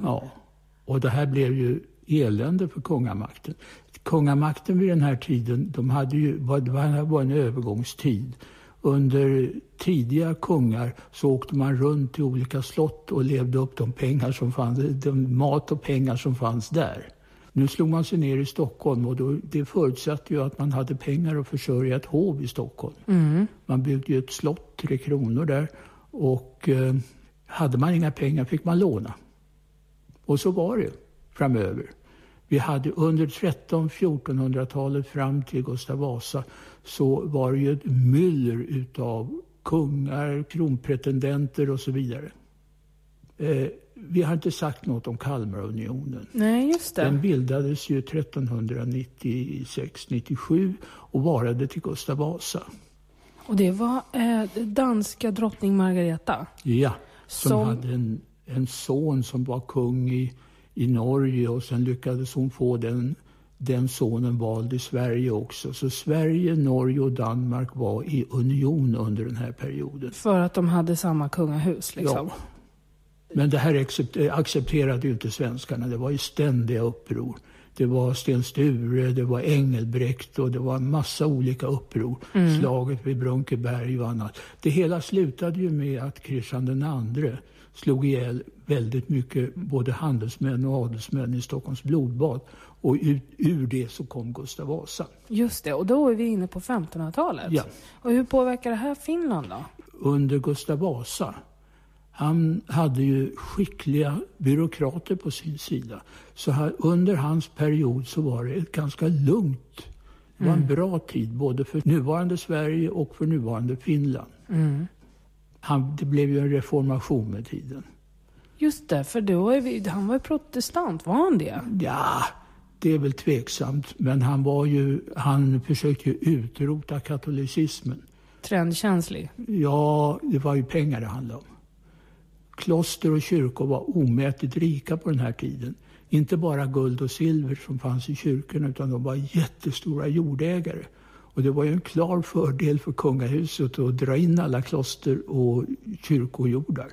Ja, och det här blev ju elände för kungamakten. Kungamakten vid den här tiden, det var en övergångstid. Under tidiga kungar så åkte man runt till olika slott och levde upp de pengar som fanns, de mat och pengar som fanns där. Nu slog man sig ner i Stockholm och det förutsatte ju att man hade pengar att försörja ett hov i Stockholm. Mm. Man byggde ju ett slott, 3 kronor där, och hade man inga pengar fick man låna. Och så var det framöver. Vi hade under 1300-1400-talet fram till Gustav Vasa så var det ju ett myller utav kungar, kronpretendenter och så vidare. Vi har inte sagt något om Kalmarunionen. Nej, just det. Den bildades ju 1396-97 och varade till Gustav Vasa. Och det var danska drottning Margareta? Ja, som hade en son som var kung i Norge och sen lyckades hon få den sonen vald i Sverige också. Så Sverige, Norge och Danmark var i union under den här perioden. För att de hade samma kungahus liksom? Ja. Men det här accepterade ju inte svenskarna. Det var ju ständiga uppror. Det var Sten Sture, det var Engelbrekt och det var en massa olika uppror. Mm. Slaget vid Brunkeberg och annat. Det hela slutade ju med att Kristian II slog ihjäl väldigt mycket både handelsmän och adelsmän i Stockholms blodbad. Och ur det så kom Gustav Vasa. Just det, och då är vi inne på 1500-talet. Ja. Och hur påverkar det här Finland då? Under Gustav Vasa, han hade ju skickliga byråkrater på sin sida. Så under hans period så var det ett ganska lugnt. Det var en bra tid både för nuvarande Sverige och för nuvarande Finland. Mm. Det blev ju en reformation med tiden. Just det, för då han var ju protestant, var han det? Ja, det är väl tveksamt. Men han försökte ju utrota katolicismen. Trendkänslig? Ja, det var ju pengar det handlade om. Kloster och kyrkor var omätligt rika på den här tiden. Inte bara guld och silver som fanns i kyrkorna utan de var jättestora jordägare. Och det var ju en klar fördel för kungahuset att dra in alla kloster och kyrkojordar.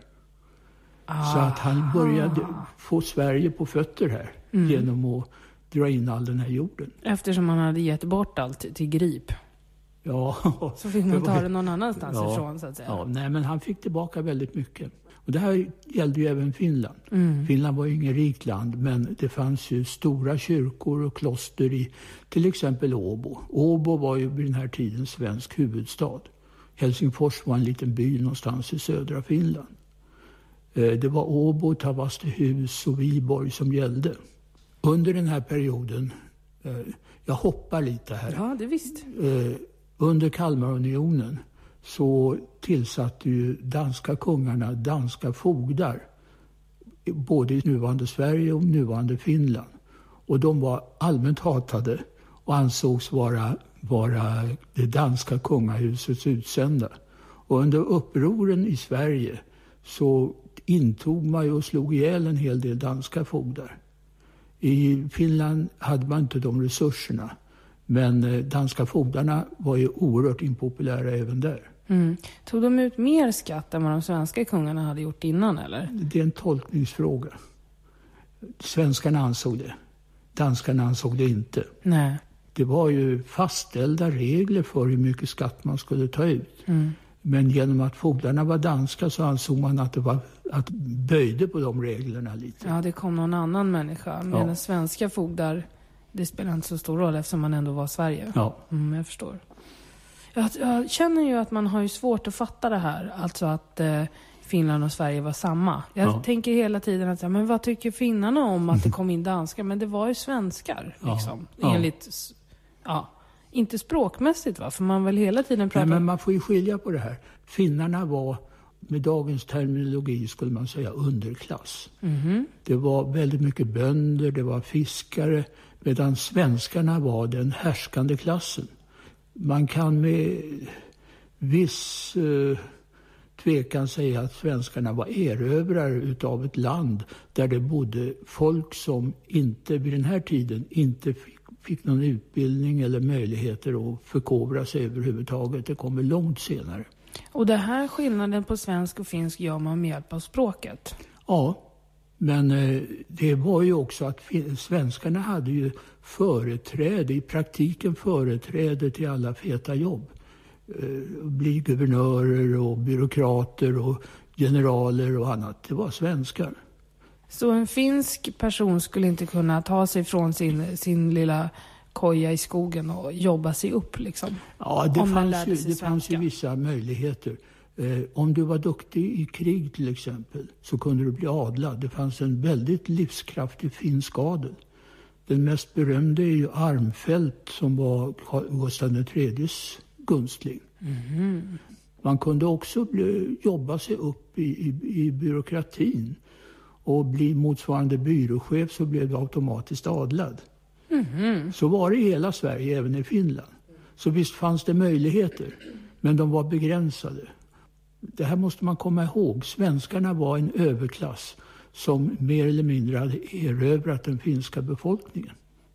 Så att han började få Sverige på fötter här genom att dra in all den här jorden. Eftersom han hade gett bort allt till Grip. Ja. Så fick man ta det någon annanstans ifrån så att säga. Ja, nej, men han fick tillbaka väldigt mycket. Och det här gällde ju även Finland. Finland var ju inget rikt land men det fanns ju stora kyrkor och kloster i till exempel Åbo. Åbo var ju vid den här tiden svensk huvudstad. Helsingfors var en liten by någonstans i södra Finland. Det var Åbo, Tavastehus och Viborg som gällde. Under den här perioden, jag hoppar lite här. Ja, det visst. Under Kalmarunionen så tillsatte ju danska kungarna danska fogdar både i nuvarande Sverige och nuvarande Finland. Och de var allmänt hatade och ansågs vara det danska kungahusets utsända. Och under upproren i Sverige så intog man ju och slog ihjäl en hel del danska fogdar. I Finland hade man inte de resurserna. Men danska fogdarna var ju oerhört impopulära även där. Mm. Tog de ut mer skatt än vad de svenska kungarna hade gjort innan eller? Det är en tolkningsfråga. Svenskarna ansåg det. Danskarna ansåg det inte. Nej. Det var ju fastställda regler för hur mycket skatt man skulle ta ut. Mm. Men genom att fogdarna var danska så ansåg man att det var att böjde på de reglerna lite. Ja, det kom någon annan människa. Medan svenska fogdar, det spelar inte så stor roll eftersom man ändå var Sverige. Ja. Jag förstår. Jag känner ju att man har ju svårt att fatta det här. Alltså att Finland och Sverige var samma. Jag tänker hela tiden att men vad tycker finnarna om att det kom in danskar? Men det var ju svenskar liksom. Enligt, inte språkmässigt va? För man väl hela tiden pratar... Nej, men man får ju skilja på det här. Finnarna var, med dagens terminologi skulle man säga, underklass. Mm-hmm. Det var väldigt mycket bönder, det var fiskare. Medan svenskarna var den härskande klassen. Man kan med viss tvekan säga att svenskarna var erövrare utav ett land där det bodde folk som inte vid den här tiden inte fick någon utbildning eller möjligheter att förkovra sig överhuvudtaget. Det kommer långt senare. Och det här skillnaden på svensk och finsk gör man med hjälp av språket? Ja, Men det var ju också att svenskarna hade ju företräde, i praktiken företräde till alla feta jobb. Bli guvernörer och byråkrater och generaler och annat. Det var svenskar. Så en finsk person skulle inte kunna ta sig från sin lilla koja i skogen och jobba sig upp liksom? Ja, det fanns ju vissa möjligheter. Om du var duktig i krig till exempel så kunde du bli adlad. Det fanns en väldigt livskraftig finsk adel. Den mest berömde är ju Armfelt som var Gustav III:s gunstling. Mm. Man kunde också jobba sig upp i byråkratin och bli motsvarande byråchef, så blev du automatiskt adlad. Mm. Så var det i hela Sverige, även i Finland. Så visst fanns det möjligheter, men de var begränsade. Det här måste man komma ihåg. Svenskarna var en överklass som mer eller mindre hade erövrat den finska befolkningen.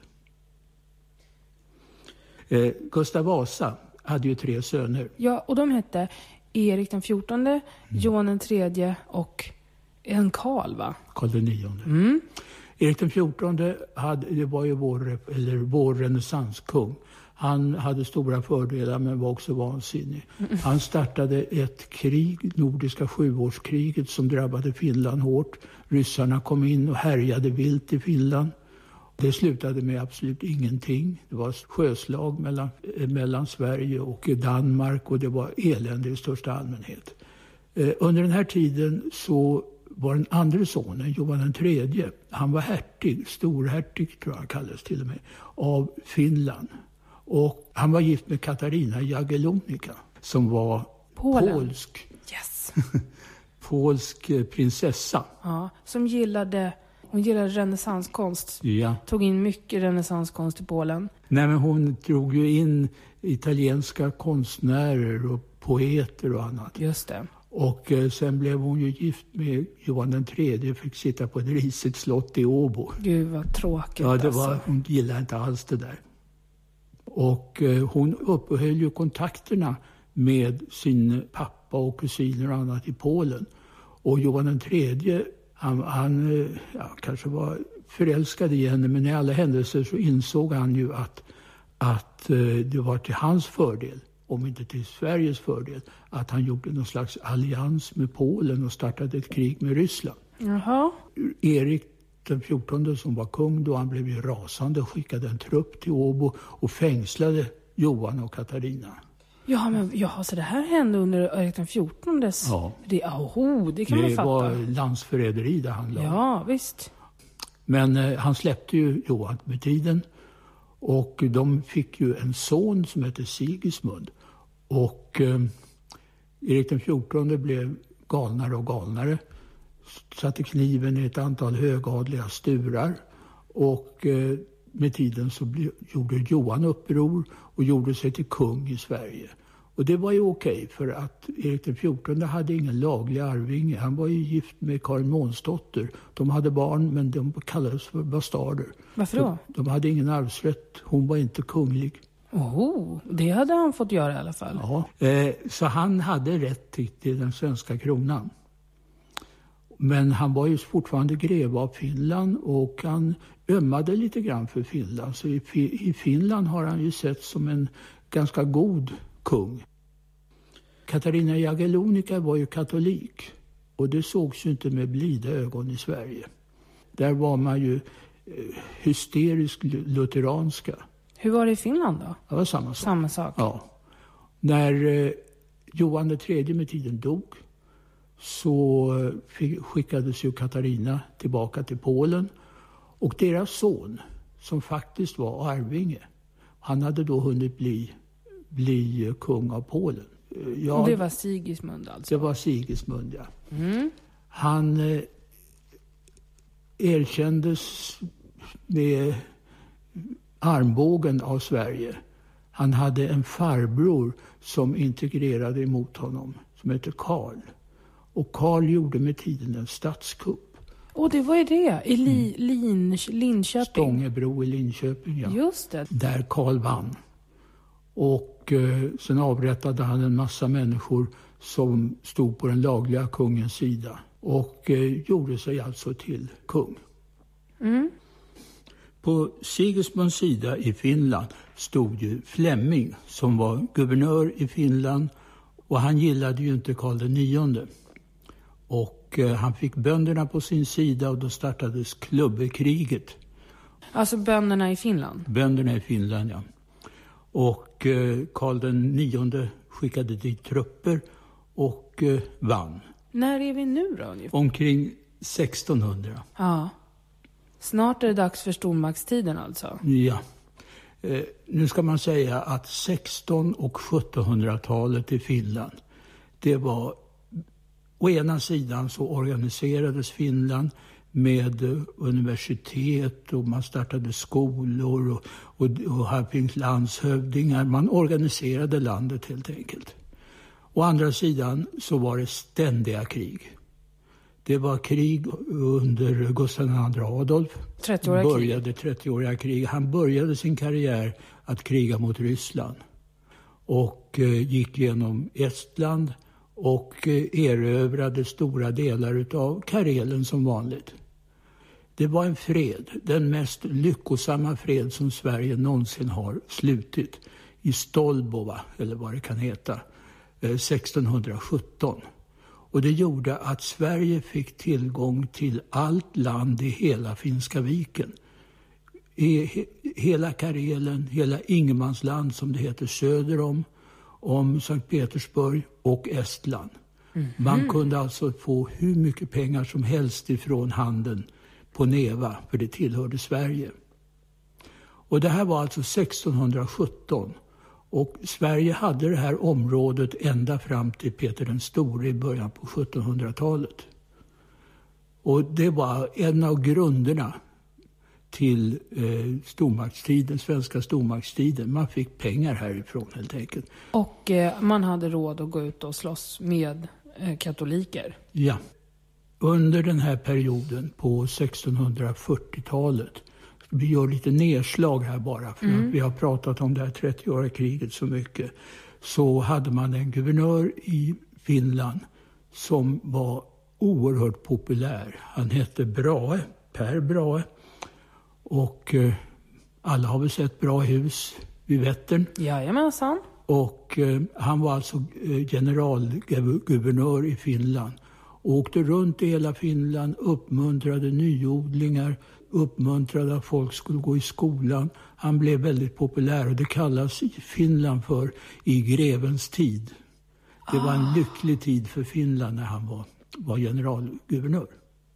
Gustav Vasa hade ju 3 söner. Ja, och de hette Erik den 14, Johan den 3 och en Karl, va? Karl den 9. Mm. Erik den 14 det var ju vår renässanskung. Han hade stora fördelar men var också vansinnig. Han startade ett krig, Nordiska 7-årskriget, som drabbade Finland hårt. Ryssarna kom in och härjade vilt i Finland. Det slutade med absolut ingenting. Det var sjöslag mellan Sverige och Danmark och det var elände i största allmänhet. Under den här tiden så var den andra sonen, Johan den 3, han var hertig, storhertig tror jag han kallades till och med, av Finland. Och han var gift med Katarina Jagellonica som var polsk. Yes. Polsk prinsessa. Ja, som gillade renässanskonst. Ja. Tog in mycket renässanskonst i Polen. Nej, men hon drog ju in italienska konstnärer och poeter och annat. Just det. Och sen blev hon ju gift med Johan den 3, fick sitta på ett risigt slott i Åbo. Gud vad tråkigt. Ja, hon gillade inte alls det där. Och hon uppehöll ju kontakterna med sin pappa och kusiner och annat i Polen. Och Johan den 3, han kanske var förälskad i henne, men i alla händelser så insåg han ju att det var till hans fördel, om inte till Sveriges fördel, att han gjorde någon slags allians med Polen och startade ett krig med Ryssland. Jaha. Erik den 14 som var kung då, han blev ju rasande och skickade en trupp till Åbo och fängslade Johan och Katarina. Ja, så det här hände under Erik den 14. Ja. Det kan man fatta. Det var landsförräderi det handlade om. Ja, visst. Men han släppte ju Johan med tiden och de fick ju en son som hette Sigismund. Och Erik den 14 blev galnare och galnare. Satte kniven i ett antal högadliga sturar och med tiden så gjorde Johan uppror och gjorde sig till kung i Sverige. Och det var ju okej, för att Erik den 14 hade ingen laglig arvinge. Han var ju gift med Karin Månsdotter. De hade barn, men de kallades för bastarder. Varför då? De hade ingen arvsrätt. Hon var inte kunglig. Det hade han fått göra i alla fall. Ja, så han hade rätt till den svenska kronan. Men han var ju fortfarande greve av Finland och han ömmade lite grann för Finland. Så i Finland har han ju sett som en ganska god kung. Katarina Jagellonica var ju katolik och det sågs ju inte med blida ögon i Sverige. Där var man ju hysteriskt lutheranska. Hur var det i Finland då? Det var samma sak. Samma sak? Ja. När Johan den 3 med tiden dog så skickades ju Katarina tillbaka till Polen. Och deras son, som faktiskt var arvinge, han hade då hunnit bli kung av Polen. Och det var Sigismund alltså? Det var Sigismund, ja. Mm. Han erkändes med armbågen av Sverige. Han hade en farbror som integrerade emot honom, som hette Karl. Och Karl gjorde med tiden en statskupp. Och det var ju det, i Linköping. Stångebro i Linköping, ja. Just det. Där Karl vann. Och sen avrättade han en massa människor som stod på den lagliga kungens sida. och gjorde sig alltså till kung. På Sigismunds sida i Finland stod ju Flemming som var guvernör i Finland, och han gillade ju inte Karl IX. Och han fick bönderna på sin sida, och då startades Klubbekriget. Alltså bönderna i Finland? Bönderna i Finland, ja. Och Karl IX skickade dit trupper och vann. När är vi nu då? Omkring 1600. Ja. Snart är det dags för stormaktstiden alltså. Ja. Nu ska man säga att 1600- och 1700-talet i Finland, det var, å ena sidan så organiserades Finland med universitet, och man startade skolor och här finns landshövdingar. Man organiserade landet helt enkelt. Å andra sidan så var det ständiga krig. Det var krig under Gustav II Adolf. 30-åriga krig. Han började sin karriär att kriga mot Ryssland. Och gick genom Estland och erövrade stora delar av Karelen som vanligt. Det var en fred, den mest lyckosamma fred som Sverige någonsin har slutit. I Stolbova, eller vad det kan heta, 1617. Och det gjorde att Sverige fick tillgång till allt land i hela Finska viken. Hela Karelen, hela Ingermansland som det heter söder om Sankt Petersburg och Estland. Man kunde alltså få hur mycket pengar som helst ifrån handeln på Neva, för det tillhörde Sverige. Och det här var alltså 1617. Och Sverige hade det här området ända fram till Peter den store i början på 1700-talet. Och det var en av grunderna till stormaktstiden, svenska stormaktstiden. Man fick pengar härifrån helt enkelt. Och man hade råd att gå ut och slåss med katoliker. Ja. Under den här perioden på 1640-talet, vi gör lite nedslag här bara för att vi har pratat om det här 30-åriga kriget så mycket, så hade man en guvernör i Finland som var oerhört populär. Han hette Brahe, Per Brahe, och alla har väl sett Bra hus vid Vättern. Jajamensan. Och han var alltså generalguvernör i Finland. Åkte runt i hela Finland, uppmuntrade nyodlingar, uppmuntrade att folk skulle gå i skolan. Han blev väldigt populär, och det kallas i Finland för i grevens tid. Det var en lycklig tid för Finland när han var generalguvernör.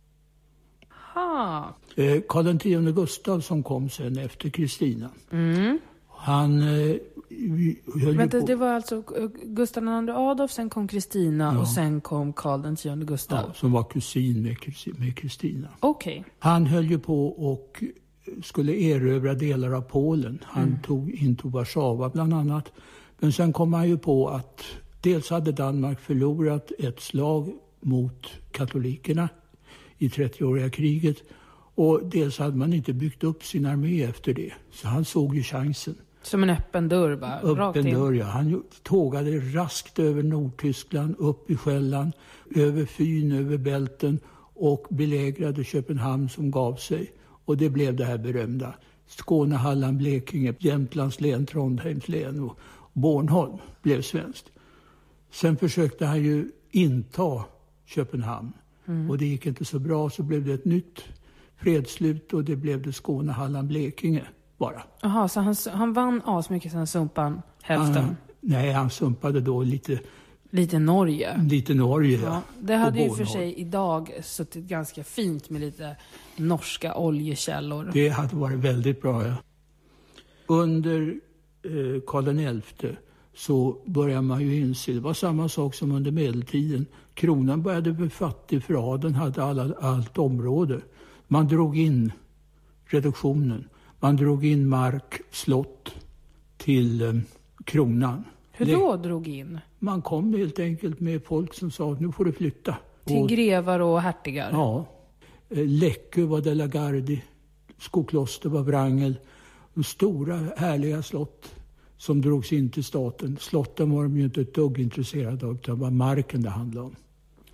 Karl X Gustav som kom sen efter Kristina. Han Vänta, det var alltså Gustav II Adolf, sen kom Kristina och sen kom Karl X Gustav. Ja, som var kusin med Kristina. Okej. Han höll ju på och skulle erövra delar av Polen. Han intog Warszawa bland annat. Men sen kom han ju på att dels hade Danmark förlorat ett slag mot katolikerna i 30-åriga kriget. Och dels hade man inte byggt upp sin armé efter det. Så han såg ju chansen. Som en öppen dörr bara, rakt in. Öppen dörr, ja. Han tågade raskt över Nordtyskland, upp i Själland, över Fyn, över Bälten och belägrade Köpenhamn som gav sig. Och det blev det här berömda. Skåne, Halland, Blekinge, Jämtlands län, Trondheims län och Bornholm blev svenskt. Sen försökte han ju inta Köpenhamn. Och det gick inte så bra, så blev det ett nytt fredsslut och det blev det Skåne, Halland, Blekinge bara. Jaha, så han vann asmycket, sen sumpade han hälften? Nej, han sumpade då lite Norge. Lite Norge, ja. Det hade ju för sig idag suttit ganska fint med lite norska oljekällor. Det hade varit väldigt bra, ja. Under Karl XI så börjar man ju inse, det var samma sak som under medeltiden. Kronan började bli fattig för adeln hade allt område. Man drog in reduktionen. Man drog in mark, slott till kronan. Hur då drog in? Man kom helt enkelt med folk som sa att nu får du flytta. Till grevar och hertigar? Ja. Läckö var De la Gardie. Skokloster var Wrangel. Stora härliga slott som drogs in till staten. Slotten var de ju inte ett dugg intresserade av, utan det var marken det handlade om.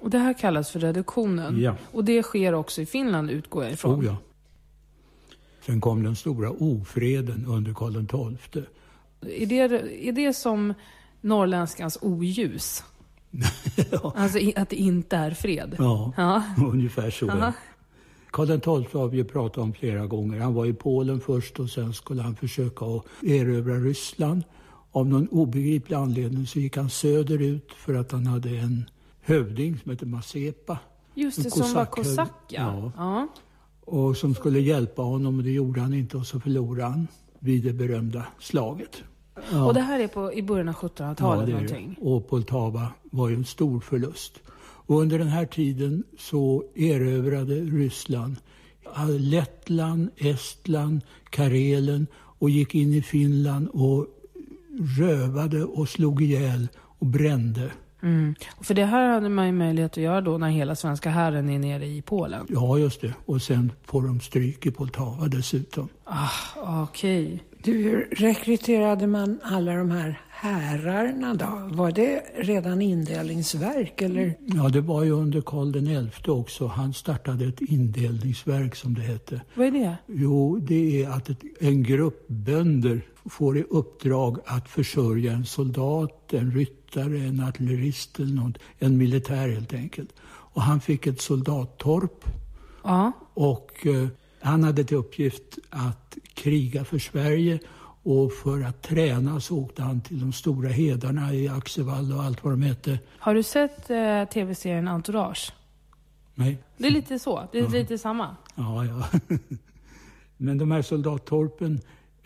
Och det här kallas för reduktionen. Ja. Och det sker också i Finland, utgår jag ifrån. Oh ja. Sen kom den stora ofreden under Karl XII. Är det som norrländskans oljus? Ja. Alltså att det inte är fred? Ja. Ungefär så. Karl XII har vi pratat om flera gånger. Han var i Polen först och sen skulle han försöka att erövra Ryssland. Av någon obegriplig anledning så gick han söderut för att han hade en hövding som heter Mazepa. Just det, som var kosack, ja. Och som skulle hjälpa honom, och det gjorde han inte, och så förlorade han vid det berömda slaget. Ja. Och det här är i början av 1700-talet någonting? Och Poltava var ju en stor förlust. Och under den här tiden så erövrade Ryssland Lettland, Estland, Karelen och gick in i Finland och rövade och slog ihjäl och brände. Och för det här hade man ju möjlighet att göra då när hela svenska hären är nere i Polen. Ja, just det. Och sen får de stryk i Poltava dessutom. Okej. Du, rekryterade man alla de här härarna då? Var det redan indelningsverk eller? Ja, det var ju under Karl XI också. Han startade ett indelningsverk som det hette. Vad är det? Jo, det är att en grupp bönder får i uppdrag att försörja en soldat, en ryttare, en artillerist eller något, en militär helt enkelt. Och han fick ett soldattorp. Ja. Och han hade till uppgift att kriga för Sverige, och för att träna så åkte han till de stora hedarna i Axevall och allt vad de hette. Har du sett tv-serien Entourage? Nej. Det är lite så, det är lite samma. Ja. Men de här soldattorpen,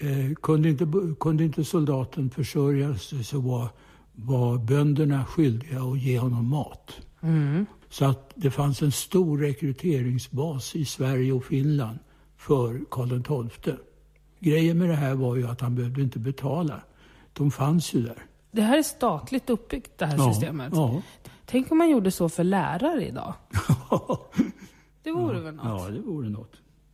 kunde inte soldaten försörja sig, så var bönderna skyldiga att ge honom mat. Så att det fanns en stor rekryteringsbas i Sverige och Finland för Karl XII. Grejen med det här var ju att han behövde inte betala. De fanns ju där. Det här är statligt uppbyggt, det här systemet. Ja. Tänk om man gjorde så för lärare idag. Det vore väl något? Ja, det vore något.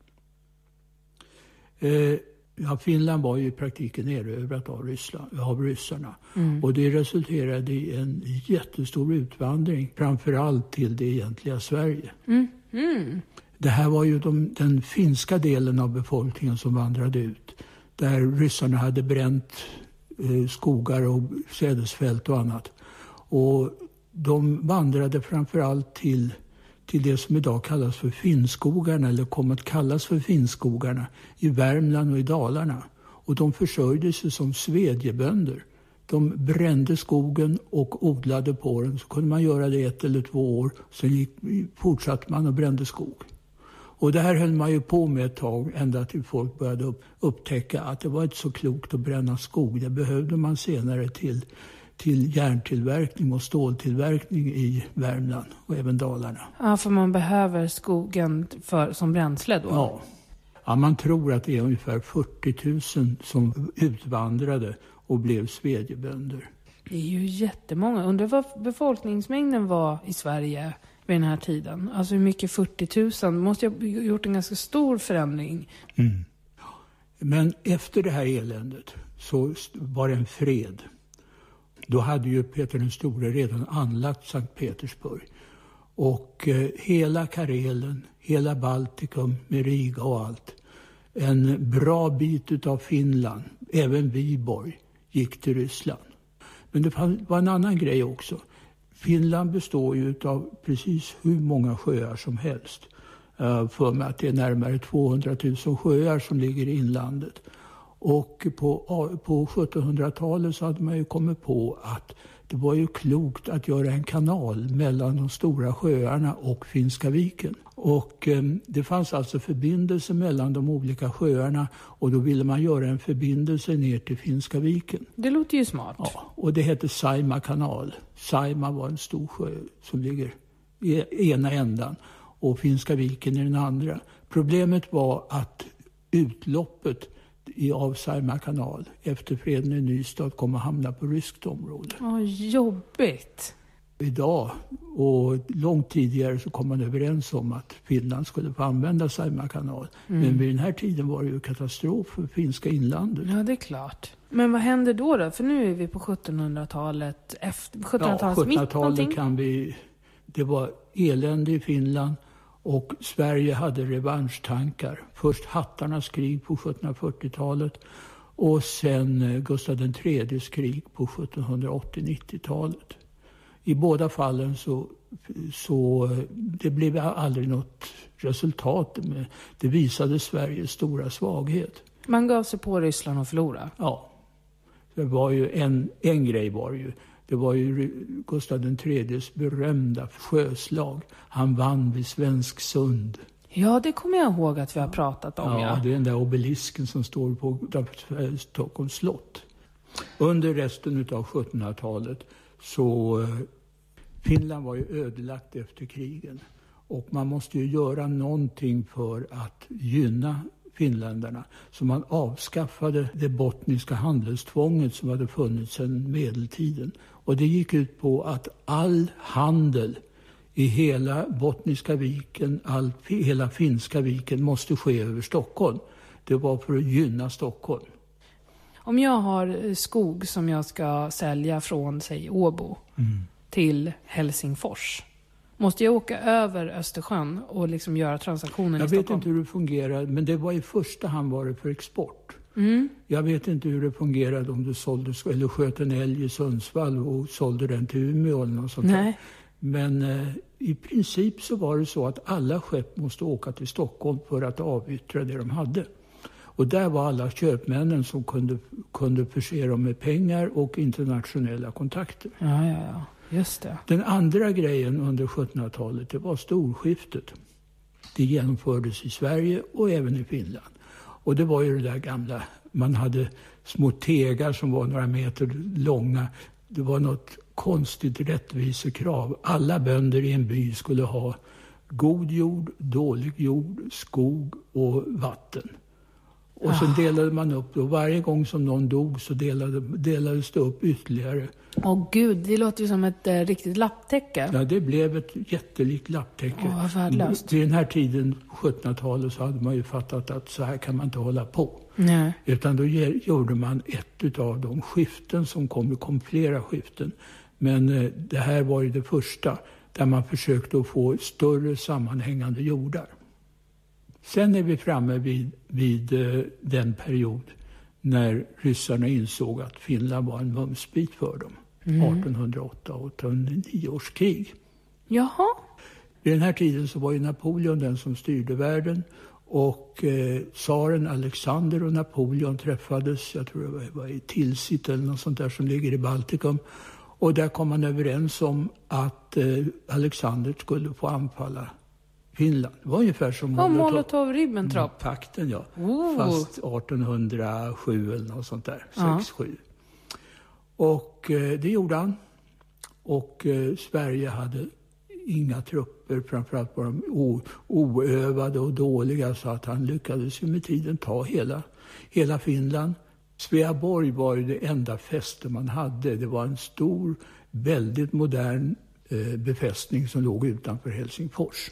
Finland var ju i praktiken erövrat av ryssarna. Och det resulterade i en jättestor utvandring, framförallt till det egentliga Sverige. Det här var ju den finska delen av befolkningen som vandrade ut, där ryssarna hade bränt skogar och sädesfält och annat. Och de vandrade framförallt till det som idag kallas för Finnskogarna, eller kom att kallas för Finnskogarna, i Värmland och i Dalarna. Och de försörjde sig som svedjebönder. De brände skogen och odlade på den. Så kunde man göra det 1 eller 2 år. Sen fortsatte man och brände skog. Och det här höll man ju på med ett tag, ända till folk började upptäcka att det var inte så klokt att bränna skog. Det behövde man senare till järntillverkning och ståltillverkning i Värmland och även Dalarna. Ja, för man behöver skogen som bränsle då? Ja, man tror att det är ungefär 40 000 som utvandrade och blev svedjebönder. Det är ju jättemånga. Undrar vad befolkningsmängden var i Sverige vid den här tiden. Alltså hur mycket 40 000? Måste ha gjort en ganska stor förändring. Men efter det här eländet så var det en fred. Då hade ju Peter den store redan anlagt Sankt Petersburg. Och hela Karelen, hela Baltikum med Riga och allt. En bra bit utav Finland, även Viborg, gick till Ryssland. Men det var en annan grej också. Finland består ju av precis hur många sjöar som helst. För mig att det är närmare 200 000 sjöar som ligger i inlandet. Och på 1700-talet så hade man ju kommit på att det var ju klokt att göra en kanal mellan de stora sjöarna och Finska viken. Och det fanns alltså förbindelse mellan de olika sjöarna, och då ville man göra en förbindelse ner till Finska viken. Det låter ju smart. Ja, och det hette Saima kanal. Saima var en stor sjö som ligger i ena ändan och Finska viken i den andra. Problemet var att utloppet av Saima kanal efter freden i Nystad kommer att hamna på ryskt område. Jobbigt. Idag och långt tidigare så kom man överens om att Finland skulle få använda Saima kanal. Men vid den här tiden var det ju katastrof för finska inlandet. Ja, det är klart. Men vad händer då? För nu är vi på 1700-talet, efter 1700-talets mitt någonting. 1700-talet Det var elände i Finland och Sverige hade revanschtankar. Först hattarnas krig på 1740-talet och sen Gustav III:s krig på 1780-90-talet. I båda fallen så det blev aldrig något resultat. Det visade Sveriges stora svaghet. Man gav sig på Ryssland och förlora. Ja, det var ju en grej var det ju. Det var ju Gustav III:s berömda sjöslag. Han vann vid Svensksund. Ja, det kommer jag ihåg att vi har pratat om. Ja, det är den där obelisken som står på Stockholms slott. Under resten av 1700-talet så Finland var ju ödelagt efter krigen. Och man måste ju göra någonting för att gynna finländarna. Så man avskaffade det bottniska handelstvånget som hade funnits sedan medeltiden. Och det gick ut på att all handel i hela Bottniska viken, hela Finska viken måste ske över Stockholm. Det var för att gynna Stockholm. Om jag har skog som jag ska sälja från, säg Åbo till Helsingfors, måste jag åka över Östersjön och liksom göra transaktionen i Stockholm? Jag vet inte hur det fungerar, men det var i första hand var för export. Jag vet inte hur det fungerade om du sålde eller sköt en älg i Sundsvall och sålde den till Umeå eller något sånt där. Men i princip så var det så att alla skepp måste åka till Stockholm för att avyttra det de hade. Och där var alla köpmännen som kunde förse dem med pengar och internationella kontakter. Ja, just det. Den andra grejen under 1700-talet, det var storskiftet. Det genomfördes i Sverige och även i Finland. Och det var ju det där gamla, man hade små tegar som var några meter långa. Det var något konstigt rättvisekrav. Alla bönder i en by skulle ha god jord, dålig jord, skog och vatten. Och så delade man upp det. Och varje gång som någon dog så delades det upp ytterligare. Åh gud, det låter ju som ett riktigt lapptäcke. Ja, det blev ett jättelikt lapptäcke. Vad värdelöst. Vid den här tiden, 1700-talet, så hade man ju fattat att så här kan man inte hålla på. Nej. Utan då gjorde man ett av de skiften som kom flera skiften. Men det här var ju det första där man försökte att få större sammanhängande jordar. Sen är vi framme vid den period när ryssarna insåg att Finland var en mumsbit för dem. 1808-1809 års krig. Jaha. Vid den här tiden så var ju Napoleon den som styrde världen. Och tsaren Alexander och Napoleon träffades, jag tror det var i Tilsit eller något sånt där som ligger i Baltikum. Och där kom man överens om att Alexander skulle få anfalla Finland. Det var ungefär som Molotov-Ribbentrop-pakten, ja. Fast 1807 eller något sånt där. 6-7. Och det gjorde han. Och Sverige hade inga trupper, framförallt var de oövade och dåliga, så att han lyckades ju med tiden ta hela Finland. Sveaborg var ju det enda fäste man hade. Det var en stor, väldigt modern befästning som låg utanför Helsingfors.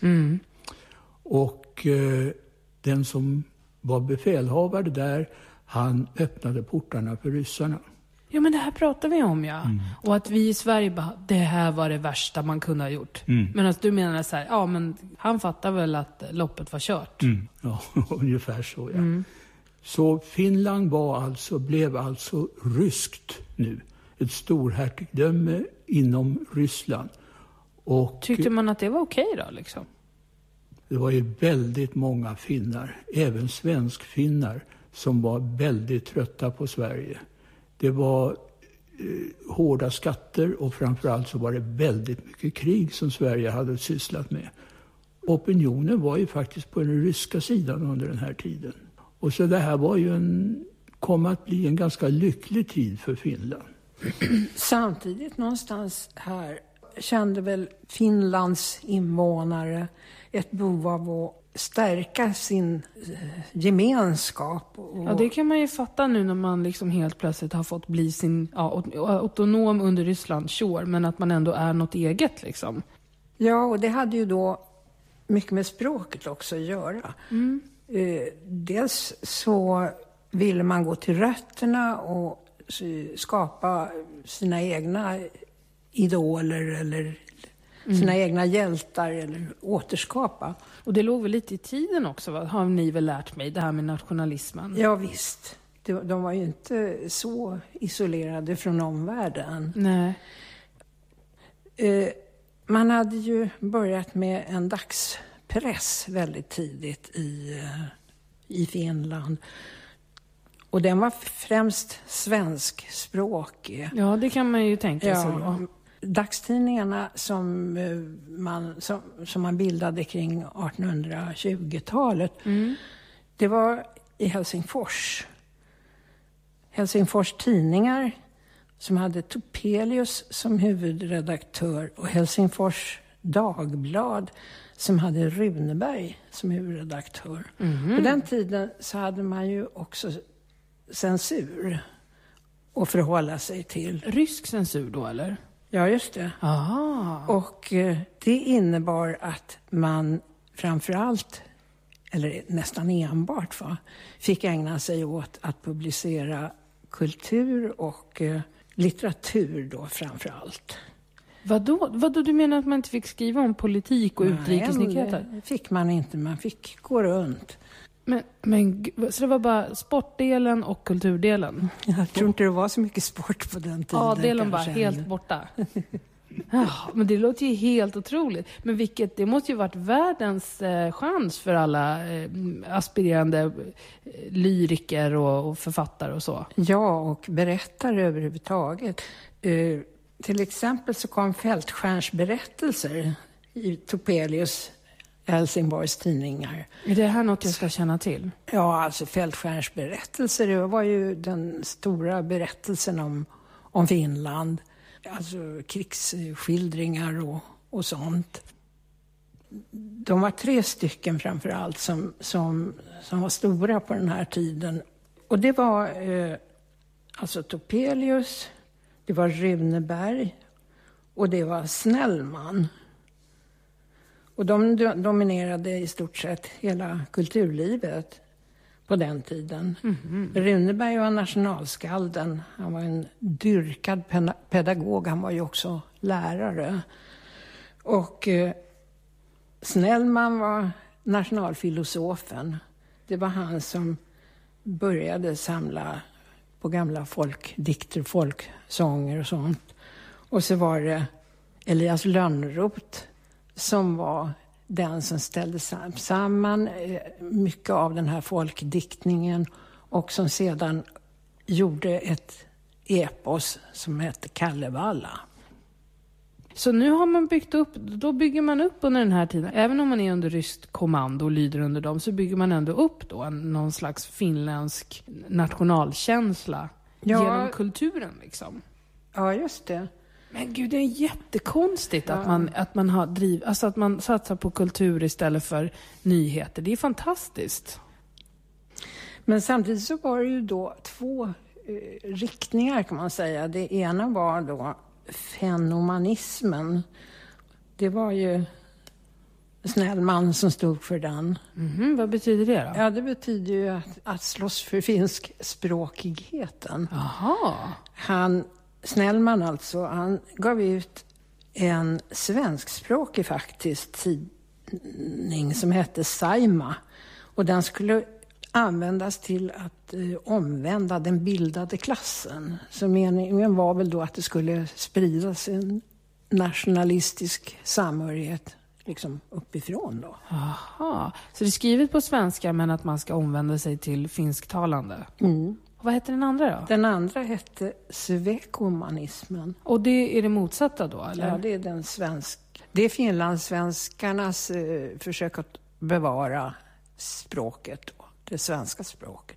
Och den som var befälhavare där, han öppnade portarna för ryssarna. Ja, men det här pratar vi om, ja. Och att vi i Sverige bara, det här var det värsta man kunde ha gjort. Men att du menar så här, ja men han fattar väl att loppet var kört. Ja, ungefär så, ja. Så Finland blev alltså ryskt nu. Ett storhertigdöme inom Ryssland. Och tyckte man att det var okej då, liksom? Det var ju väldigt många finnar, även svenskfinnar, som var väldigt trötta på Sverige. Det var hårda skatter och framförallt så var det väldigt mycket krig som Sverige hade sysslat med. Opinionen var ju faktiskt på den ryska sidan under den här tiden. Och så det här var ju kom att bli en ganska lycklig tid för Finland. Samtidigt någonstans här kände väl Finlands invånare ett behov av att stärka sin gemenskap. Ja, det kan man ju fatta nu när man liksom helt plötsligt har fått bli sin autonom under Ryssland, sure, men att man ändå är något eget liksom. Ja, och det hade ju då mycket med språket också att göra. Dels så ville man gå till rötterna och skapa sina egna idoler eller sina egna hjältar eller återskapa. Och det låg väl lite i tiden också, va? Har ni väl lärt mig, det här med nationalismen? Ja visst, de var ju inte så isolerade från omvärlden. Nej. Man hade ju börjat med en dagspress väldigt tidigt i Finland. Och den var främst svenskspråkig. Ja, det kan man ju tänka sig. Ja, dagstidningarna som man bildade kring 1820-talet, det var i Helsingfors. Helsingfors tidningar som hade Topelius som huvudredaktör och Helsingfors Dagblad som hade Runeberg som huvudredaktör. På den tiden så hade man ju också censur att förhålla sig till. Rysk censur då, eller? Ja, just det. Aha. Och det innebar att man framförallt, eller nästan enbart, fick ägna sig åt att publicera kultur och litteratur då framförallt. Vadå? Du menar att man inte fick skriva om politik och utrikesnyheter? Nej, det fick man inte. Man fick gå runt. Men så det var bara sportdelen och kulturdelen? Jag tror inte det var så mycket sport på den tiden. A-delen bara helt borta. Ja, men det låter ju helt otroligt. Men det måste ju varit världens chans för alla aspirerande lyriker och författare och så. Ja, och berättare överhuvudtaget. Till exempel så kom Fältstjärnsberättelser i Topelius Helsingborgs tidningar. Är det här något jag ska känna till? Ja, alltså Fältstjärnsberättelser, det var ju den stora berättelsen om Finland. Alltså krigsskildringar och sånt. De var 3 stycken framförallt som var stora på den här tiden. Och det var alltså Topelius, det var Runeberg och det var Snellman. Och de dominerade i stort sett hela kulturlivet på den tiden. Runeberg var nationalskalden. Han var en dyrkad pedagog. Han var ju också lärare. Och Snellman var nationalfilosofen. Det var han som började samla på gamla folkdikter, folksånger och sånt. Och så var det Elias Lönnroth som var den som ställde samman mycket av den här folkdiktningen och som sedan gjorde ett epos som hette Kalevala. Så nu har man då bygger man upp under den här tiden, även om man är under ryskt kommando och lyder under dem, så bygger man ändå upp då någon slags finländsk nationalkänsla genom kulturen liksom. Ja, just det. Men gud, det är jättekonstigt att man satsar på kultur istället för nyheter. Det är fantastiskt. Men samtidigt så var det ju då 2 riktningar kan man säga. Det ena var då fenomanismen. Det var ju Snellman som stod för den. Vad betyder det då? Ja, det betyder ju att slåss för finskspråkigheten. Aha. Snellman alltså, han gav ut en svenskspråkig faktiskt tidning som hette Saima. Och den skulle användas till att omvända den bildade klassen. Så meningen var väl då att det skulle spridas en nationalistisk samhörighet liksom uppifrån då. Aha, så det är skrivet på svenska men att man ska omvända sig till finsktalande. Vad heter den andra då? Den andra hette svekomanismen. Och det är det motsatta då, eller? Ja, det är det är finlandssvenskarnas försök att bevara språket då, det svenska språket.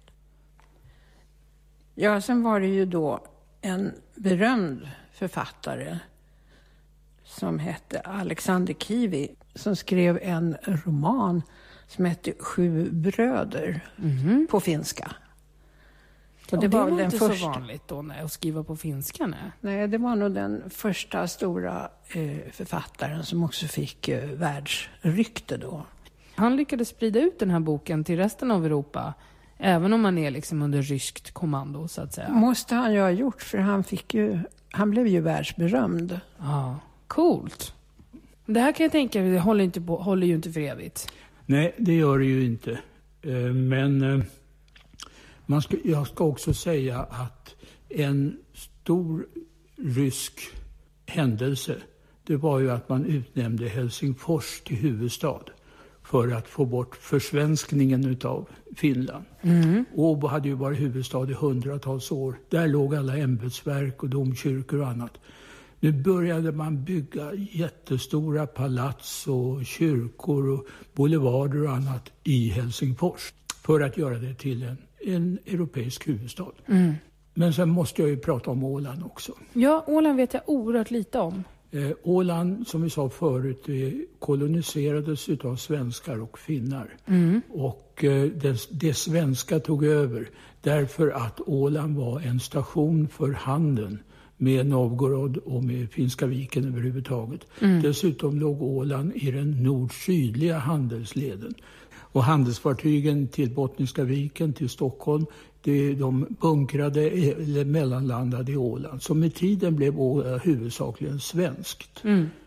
Ja, sen var det ju då en berömd författare som hette Alexander Kivi som skrev en roman som hette 7 bröder på finska. Och det var inte så vanligt då att skriva på finska? Nej, det var nog den första stora författaren som också fick världsrykte då. Han lyckades sprida ut den här boken till resten av Europa, även om man är liksom under ryskt kommando så att säga. Måste han ju ha gjort, för han blev ju världsberömd. Ja, coolt. Det här kan jag tänka, det håller ju inte för evigt. Nej, det gör det ju inte. Men jag ska också säga att en stor rysk händelse, det var ju att man utnämnde Helsingfors till huvudstad för att få bort försvenskningen utav Finland. Åbo hade ju varit huvudstad i hundratals år. Där låg alla ämbetsverk och domkyrkor och annat. Nu började man bygga jättestora palats och kyrkor och boulevarder och annat i Helsingfors för att göra det till en europeisk huvudstad. Men sen måste jag ju prata om Åland också. Ja, Åland vet jag oerhört lite om. Åland, som vi sa förut, koloniserades av svenskar och finnar. Och det svenska tog över därför att Åland var en station för handeln med Novgorod och med Finska viken överhuvudtaget. Dessutom låg Åland i den nord-sydliga handelsleden. Och handelsfartygen till Bottniska viken, till Stockholm, de bunkrade eller mellanlandade i Åland. Så med tiden blev Åland huvudsakligen svenskt.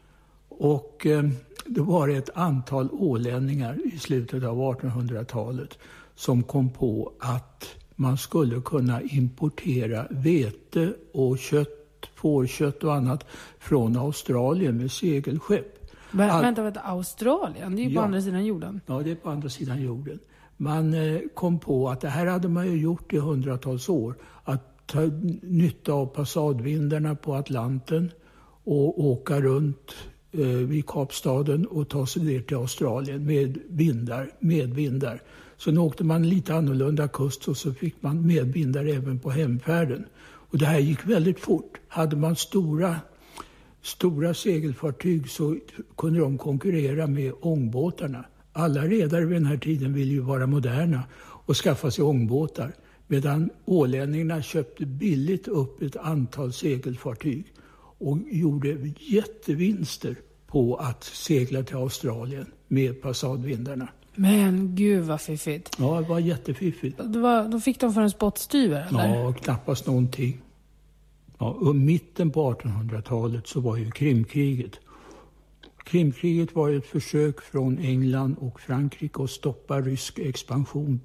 Och det var ett antal ålänningar i slutet av 1800-talet som kom på att man skulle kunna importera vete och kött, fårkött och annat från Australien med segelskepp. Vänta, Australien? Det är ju på andra sidan jorden. Ja, det är på andra sidan jorden. Man kom på att det här hade man ju gjort i hundratals år. Att ta nytta av passadvindarna på Atlanten och åka runt vid Kapstaden och ta sig ner till Australien med vindar. Sen åkte man lite annorlunda kust och så fick man medvindar även på hemfärden. Och det här gick väldigt fort. Hade man stora segelfartyg så kunde de konkurrera med ångbåtarna. Alla redare vid den här tiden ville ju vara moderna och skaffa sig ångbåtar. Medan ålänningarna köpte billigt upp ett antal segelfartyg och gjorde jättevinster på att segla till Australien med passadvindarna. Men gud vad fiffigt. Ja, det var jättefiffigt. Då fick de för en spottstyver, eller? Ja, knappast någonting. Ja, och mitten på 1800-talet så var ju Krimkriget. Krimkriget var ett försök från England och Frankrike att stoppa rysk expansion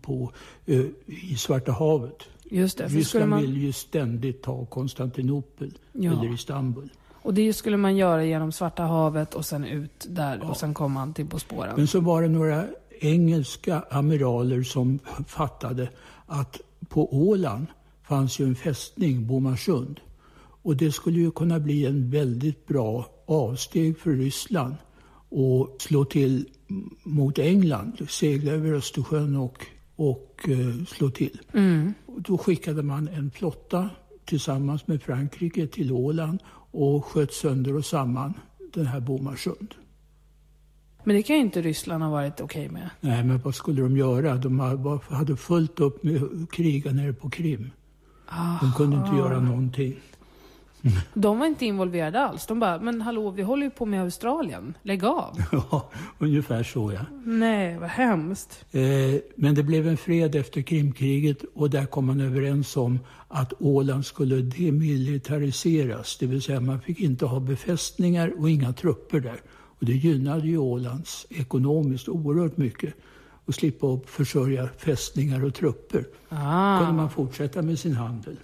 i Svarta havet. Just det. Ryssland vill ju ständigt ta Konstantinopel eller Istanbul. Och det skulle man göra genom Svarta havet och sen ut där och sen kom man till Bosporen. Men så var det några engelska amiraler som fattade att på Åland fanns ju en fästning, Bomarsund. Och det skulle ju kunna bli en väldigt bra avsteg för Ryssland och slå till mot England, segla över Östersjön och slå till. Och då skickade man en flotta tillsammans med Frankrike till Åland och sköt sönder och samman den här Bomarsund. Men det kan ju inte Ryssland ha varit okej med. Nej, men vad skulle de göra? De hade fullt upp med kriga nere på Krim. De kunde inte göra någonting. De var inte involverade alls. De bara, men hallå, vi håller ju på med Australien. Lägg av. Ja, ungefär så, ja. Nej, vad hemskt. Men det blev en fred efter Krimkriget och där kom man överens om att Åland skulle demilitariseras. Det vill säga man fick inte ha befästningar och inga trupper där. Och det gynnade ju Ålands ekonomiskt oerhört mycket. Och slippa upp försörja fästningar och trupper. Kunde man fortsätta med sin handel.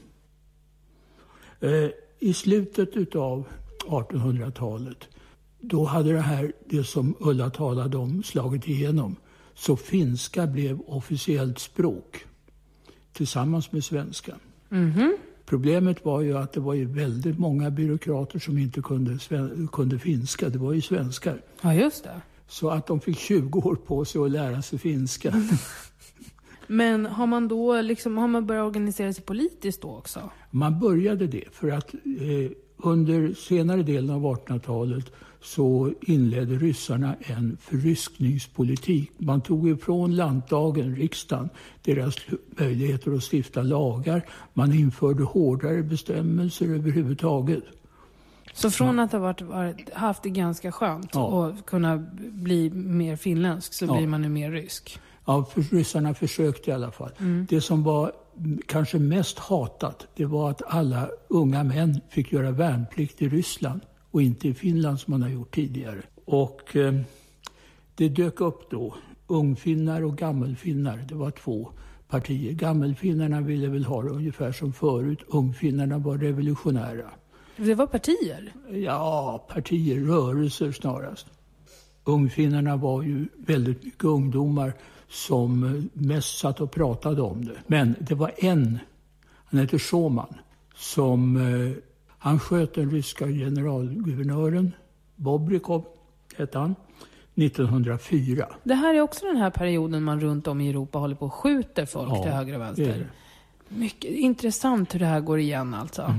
I slutet av 1800-talet, då hade det som Ulla talade om slagit igenom. Så finska blev officiellt språk tillsammans med svenska. Problemet var ju att det var ju väldigt många byråkrater som inte kunde finska. Det var ju svenskar. Ja, just det. Så att de fick 20 år på sig att lära sig finska. Men har man då har man börjat organisera sig politiskt då också? Man började det för att under senare delen av 1800-talet så inledde ryssarna en förryskningspolitik. Man tog ifrån landdagen, riksdagen, deras möjligheter att stifta lagar. Man införde hårdare bestämmelser överhuvudtaget. Så från att ha haft det ganska skönt och kunna bli mer finländsk så blir man nu mer rysk? Ja, ryssarna försökte i alla fall. Det som var kanske mest hatat, det var att alla unga män fick göra värnplikt i Ryssland och inte i Finland som man har gjort tidigare. Och det dök upp då ungfinnar och gammelfinnar. Det var 2 partier. Gammelfinnarna ville väl ha det ungefär som förut. Ungfinnarna var revolutionära. Det var partier? Ja, partier, rörelser snarast. Ungfinnarna var ju väldigt mycket ungdomar som mest satt och pratade om det. Men det var han heter Schumann, som han sköt den ryska generalguvernören, Bobrikov hette han, 1904. Det här är också den här perioden man runt om i Europa håller på och skjuter folk till höger och vänster. Mycket intressant hur det här går igen alltså.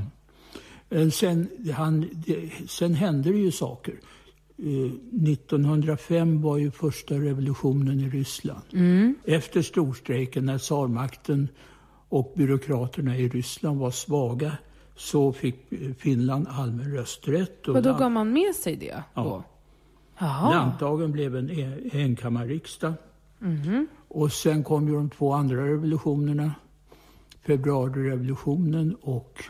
Sen hände det ju saker. 1905 var ju första revolutionen i Ryssland. Efter storstrejken, när tsarmakten och byråkraterna i Ryssland var svaga, så fick Finland allmän rösträtt. Och då gav man med sig det? Ja. Landdagen blev en enkammarriksdag. Och sen kom ju de 2 andra revolutionerna. Februarirevolutionen och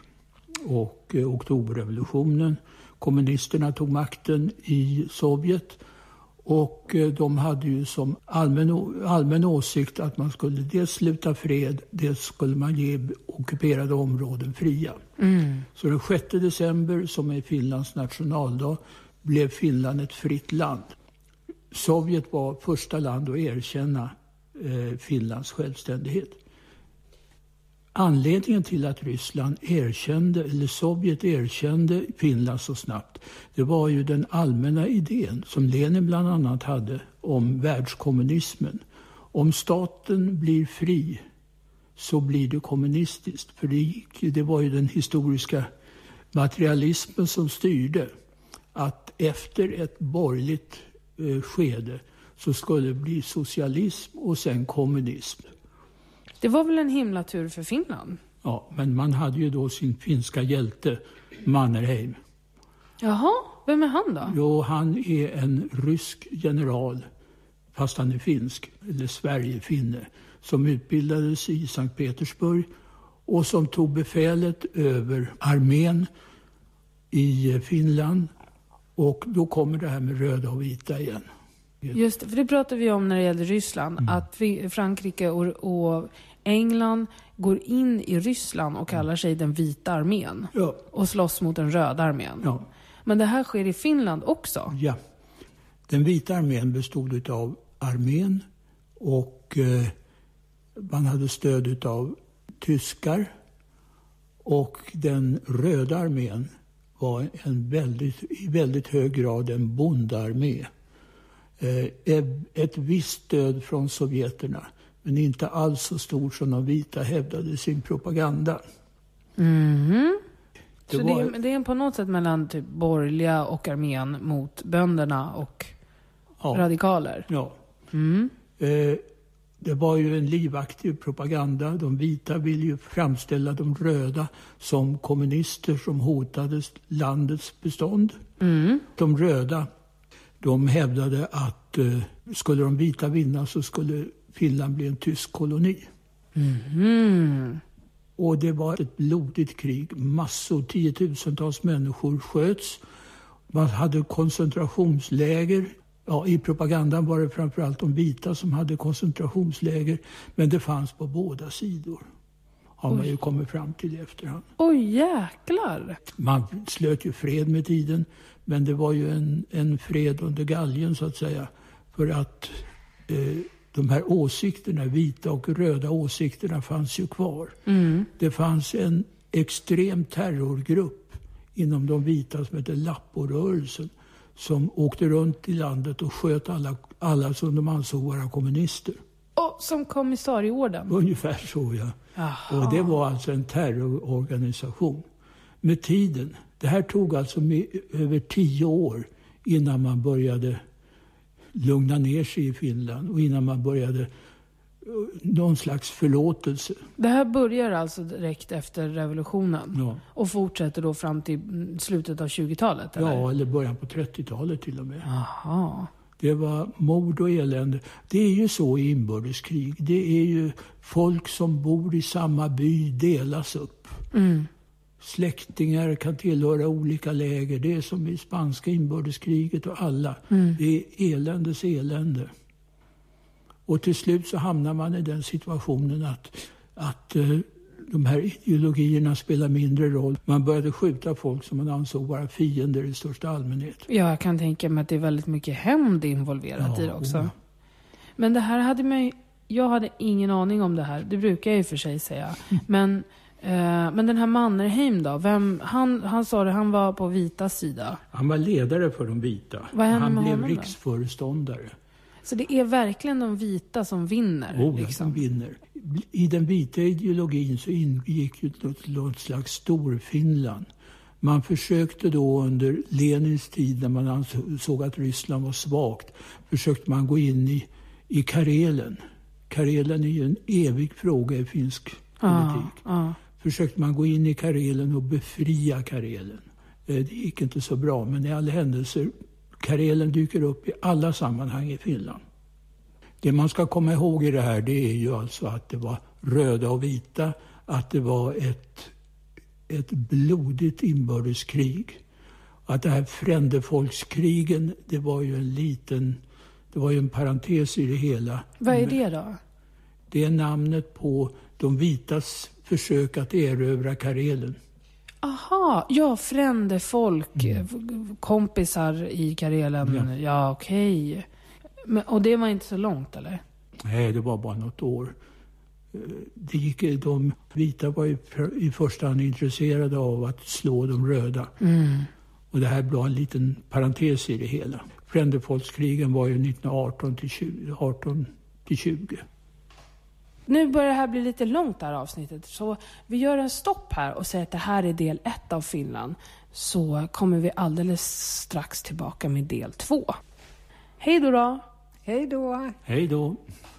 oktoberrevolutionen. Kommunisterna tog makten i Sovjet. Och de hade ju som allmän åsikt att man skulle dels sluta fred, dels skulle man ge ockuperade områden fria. Så den 6 december, som är Finlands nationaldag, blev Finland ett fritt land. Sovjet var första land att erkänna Finlands självständighet. Anledningen till att Sovjet erkände Finland så snabbt, det var ju den allmänna idén som Lenin bland annat hade om världskommunismen. Om staten blir fri så blir det kommunistiskt. För det var ju den historiska materialismen som styrde att efter ett borgerligt skede så skulle det bli socialism och sen kommunism. Det var väl en himla tur för Finland? Ja, men man hade ju då sin finska hjälte, Mannerheim. Jaha, vem är han då? Jo, han är en rysk general, fast han är finsk, eller Sverigefinne, som utbildades i Sankt Petersburg och som tog befälet över armén i Finland. Och då kommer det här med röda och vita igen. Just det, för det pratar vi om när det gäller Ryssland. Att Frankrike och England går in i Ryssland och kallar sig den vita armén. Ja. Och slåss mot den röda armén. Ja. Men det här sker i Finland också? Ja. Den vita armén bestod av armén och man hade stöd av tyskar. Och den röda armén var i väldigt hög grad en bondarmé. Ett visst stöd från sovjeterna, men inte alls så stort som de vita hävdade sin propaganda. Så det är på något sätt mellan typ borgerliga och armén mot bönderna och radikaler? Ja. Det var ju en livaktig propaganda. De vita ville ju framställa de röda som kommunister som hotade landets bestånd. De röda, de hävdade att skulle de vita vinna så skulle Finland bli en tysk koloni. Och det var ett blodigt krig. Tiotusentals människor sköts. Man hade koncentrationsläger. Ja, i propagandan var det framförallt de vita som hade koncentrationsläger. Men det fanns på båda sidor. Har man ju kommit fram till i efterhand. Oj, jäklar! Man slöt ju fred med tiden. Men det var ju en fred under galgen så att säga. För att de här åsikterna, vita och röda åsikterna, fanns ju kvar. Det fanns en extrem terrorgrupp inom de vita som heter Lapporörelsen. Som åkte runt i landet och sköt alla som de ansåg vara kommunister. Och som kommissarieorden? Ungefär så, ja. Aha. Och det var alltså en terrororganisation. Med tiden, det här tog alltså över 10 år innan man började lugna ner sig i Finland. Och innan man började någon slags förlåtelse. Det här börjar alltså direkt efter revolutionen? Ja. Och fortsätter då fram till slutet av 20-talet? Eller? Ja, eller början på 30-talet till och med. Aha. Det var mord och elände. Det är ju så i inbördeskrig. Det är ju folk som bor i samma by delas upp. Släktingar kan tillhöra olika läger. Det är som i spanska inbördeskriget och alla. Det är eländes elände. Och till slut så hamnar man i den situationen att de här ideologierna spelar mindre roll. Man började skjuta folk som man ansåg vara fiender i största allmänhet. Ja, jag kan tänka mig att det är väldigt mycket hämnd involverat i det också. Men det här jag hade ingen aning om det här. Det brukar jag i och för sig säga. Men den här Mannerheim då? Han sa det, han var på vita sida. Han var ledare för de vita. Han blev riksföreståndare. Så det är verkligen de vita som vinner? Som vinner. I den vita ideologin så ingick ju något slags Storfinland. Man försökte då under Lenins tid, när man såg att Ryssland var svagt, försökte man gå in i Karelen. Karelen är ju en evig fråga i finsk politik. Försökte man gå in i Karelen och befria Karelen. Det gick inte så bra, men i alla händelser, Karelen dyker upp i alla sammanhang i Finland. Det man ska komma ihåg i det här, det är ju alltså att det var röda och vita, att det var ett blodigt inbördeskrig. Att det här frändefolkskrigen, det var ju en parentes i det hela. Vad är det då? Det är namnet på de vitas försök att erövra Karelen. Aha, ja, frändefolk, kompisar i Karelen. Ja, okej. Och det var inte så långt, eller? Nej, det var bara något år. De vita var i första hand intresserade av att slå de röda. Och det här blev en liten parentes i det hela. Frändefolkskrigen var ju 1918 till 20. Nu börjar det här bli lite långt, det här avsnittet. Så vi gör en stopp här och säger att det här är del 1 av Finland. Så kommer vi alldeles strax tillbaka med del 2. Hej då då! Hej då! Hej då!